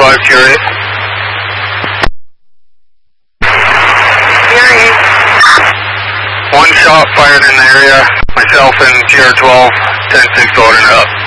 5 Fury. Fury. One shot fired in the area. Myself and GR12, 10-6 ordering up.